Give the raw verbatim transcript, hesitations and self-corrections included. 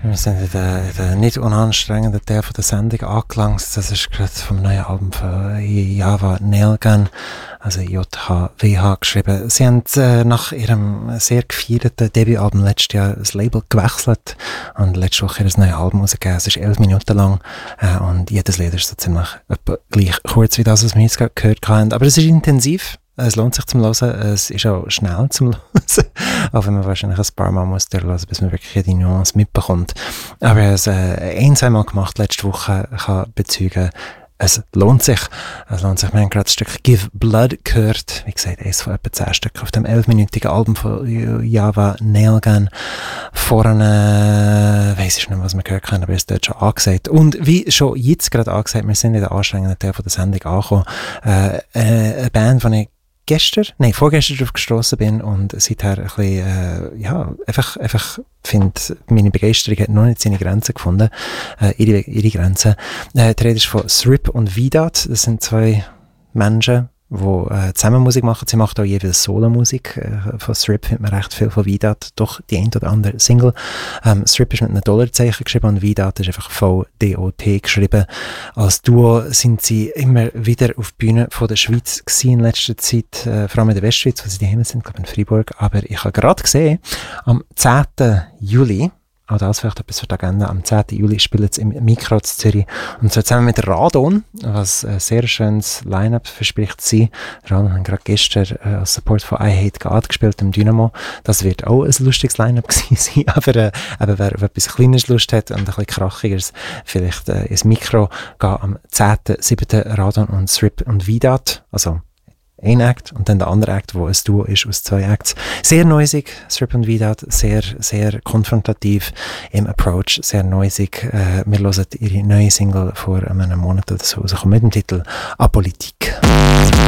Wir sind in den, in den nicht unanstrengenden Teil von der Sendung angelangt. Das ist gerade vom neuen Album von Java Nailgun, also J H W H geschrieben. Sie haben äh, nach ihrem sehr gefeierten Debütalbum letztes Jahr das Label gewechselt und letzte Woche ihr neues Album rausgegeben. Es ist elf Minuten lang äh, und jedes Lied ist so ziemlich etwa gleich kurz wie das, was wir jetzt gerade gehört haben. Aber es ist intensiv. Es lohnt sich zum Hören, es ist auch schnell zum Hören, auch wenn man wahrscheinlich ein paar Mal muss hören, bis man wirklich die Nuance mitbekommt. Aber es äh, ein, zwei Mal gemacht letzte Woche, kann bezeugen, es lohnt sich. Es lohnt sich. Wir haben gerade das Stück Give Blood gehört. Wie gesagt, eines von etwa zehn Stück auf dem elfminütigen Album von Java Nailgun. Vorne, äh, weiss ich nicht, was wir gehört haben, aber es ist dort schon angesagt. Und wie schon jetzt gerade angesagt, wir sind in der anstrengenden Teil von der Sendung angekommen. Äh, äh, eine Band, die ich gestern, nein, vorgestern darauf gestossen bin und seither ein bisschen, äh, ja, einfach, einfach finde, meine Begeisterung hat noch nicht seine Grenzen gefunden, äh, ihre, ihre Grenzen. Äh, die Rede ist von Srip und Vidat, das sind zwei Menschen, die äh, zusammen Musik machen. Sie macht auch jeweils Solo-Musik. Äh, von Srip findet man recht viel, von Vidat doch die ein oder andere Single. Ähm, Srip ist mit einem Dollarzeichen geschrieben und Vidat ist einfach V D O T geschrieben. Als Duo sind sie immer wieder auf die Bühne von der Schweiz gewesen in letzter Zeit, äh, vor allem in der Westschweiz, wo sie daheim sind, glaube ich in Freiburg. Aber ich habe gerade gesehen, am zehnten Juli, auch das vielleicht etwas für die Agenda. Am zehnten Juli spielen sie im Mikro zu Zürich. Und so zusammen mit Radon, was ein sehr schönes Line-Up verspricht zu sein. Radon haben gerade gestern äh, als Support von I Hate God gespielt im Dynamo. Das wird auch ein lustiges Line-Up gewesen sein. Aber äh, eben, wer auf etwas Kleines Lust hat und ein bisschen krachigeres, vielleicht äh, ins Mikro gehen am zehnten siebten Radon und Srip und Vidat. Also ein Act und dann der andere Act, wo ein Duo ist aus zwei Acts. Sehr noisig, Srip und Vidat, sehr, sehr konfrontativ im Approach, sehr noisig. Äh, wir hören ihre neue Single vor einem Monat oder so, also mit dem Titel Apolitik.